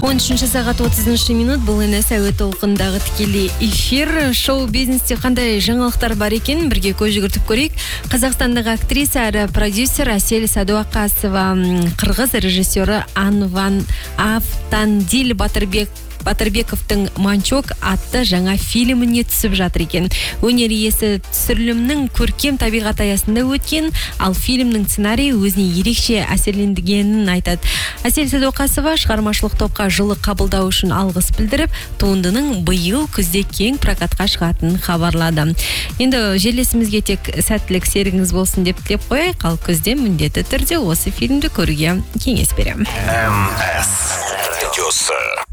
13 сағат 30 минут бұл НС әуе толқындағы тікелей эфир. Шоу-бизнесте қандай жаңалықтар бар екен, бірге көз жүгіртіп көрейік. Қазақстандық актриса әрі продюсер Әсел Садуақасова, қырғыз режиссері Автандил Батырбековтың Манчок атты жаңа фильміне түсіп жатыр екен. Өнер иесі түсірілімнің көркем табиғат аясында өткен, ал фильмнің сценарийі өзіне ерекше әсерленгенін айтады. Әсел Садуақасова шығармашылық топқа жылы қабылдау үшін алғыс білдіріп, туындының биыл күзде кең прокатқа шығатынын хабарлады. Енді жерлесімізге тек сәттілік серігіңіз болсын деп тілеп қояйық, ал күзде міндетті түрде осы фильмді көруге кеңес беремін. МС радиосы.